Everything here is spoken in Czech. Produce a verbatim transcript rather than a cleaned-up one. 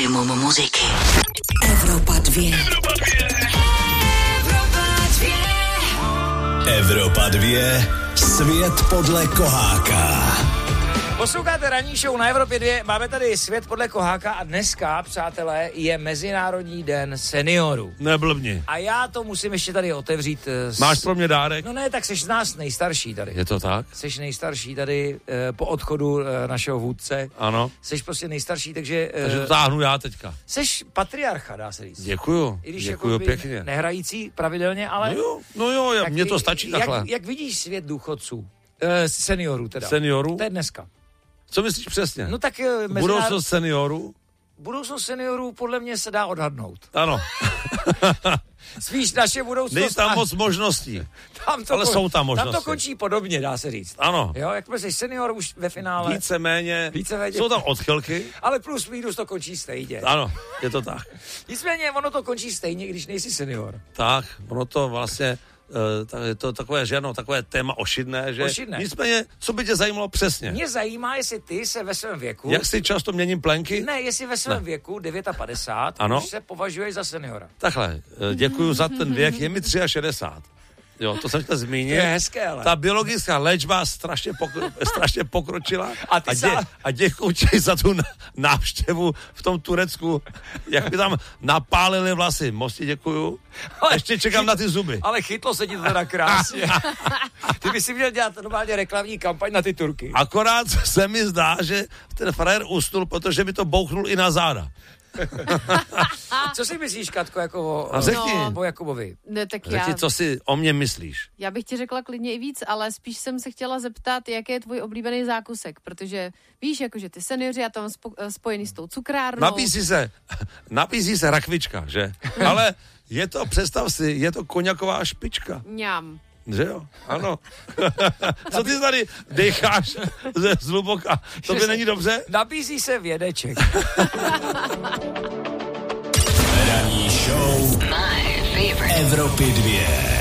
Maximum muziky. Evropa dvě. Evropa dvě. Evropa dvě. Svět podle Koháka. Posloucháte ranní show na Evropě dvě, máme tady Svět podle Koháka a dneska, přátelé, je Mezinárodní den seniorů. Neblbni. A já to musím ještě tady otevřít. S... Máš pro mě dárek? No ne, tak seš z nás nejstarší tady. Je to tak? Seš nejstarší tady eh, po odchodu eh, našeho vůdce. Ano. Seš prostě nejstarší, takže... Eh, Takže to táhnu já teďka. Seš patriarcha, dá se říct. Děkuju, I když děkuju jako pěkně. Nehrající pravidelně, ale... No jo, no jo, jak, mně to stačí jak, takhle. Jak vidíš svět důchodců? Eh, seniorů teda. Seniorů? To je dneska. Co myslíš přesně? No tak... Eh, mezinár... Budoucnost seniorů? Budoucnost seniorů podle mě se dá odhadnout. Ano. Spíš naše budoucnost... Není tam a... moc možností, tam to ale kon... jsou tam možnosti. Tam to končí podobně, dá se říct. Ano. Jo, jak jsi senior už ve finále. Víceméně, Víceméně. Jsou tam odchylky. Ale plus minus to končí stejně. Ano, je to tak. Nicméně ono to končí stejně, když nejsi senior. Tak, ono to vlastně... Uh, je to takové, že ano, takové téma ošidné, že... Ošidné. Nicméně, co by tě zajímalo přesně? Mě zajímá, jestli ty se ve svém věku... Jak si často měním plenky? Ne, jestli ve svém ne. věku padesát devět, ano? už se považuješ za seniora. Takhle, děkuju za ten věk, je mi šedesát tři. Jo, to jsem chtěl zmínit. To je hezké, ale. Ta biologická léčba strašně, pokro, strašně pokročila a, ty a, dě, sám... a děkuju ti za tu návštěvu v tom Turecku, jak mi tam napálili vlasy. Moc ti děkuju. Ale ještě čekám chyt... na ty zuby. Ale chytlo se ti to teda krásně. Ty by si měl dělat normálně reklamní kampaň na ty Turky. Akorát se mi zdá, že ten frajer usnul, protože mi to bouchnul i na záda. Co si myslíš, Katko, jako o, a řekni. No, o Jakubovi? Ne, tak řekni, já... co si o mně myslíš. Já bych ti řekla klidně i víc, ale spíš jsem se chtěla zeptat, jaký je tvůj oblíbený zákusek, protože víš, jakože ty seniori a tam spo, spojený s tou cukrárnou. Napísí se, napísí se rakvička, že? Ale je to, představ si, je to koňaková špička. Mňam. Že jo? Ano. Co ty tady decháš ze zluboka? To by není dobře? Nabízí se vědeček. Ranní show Evropy dvě.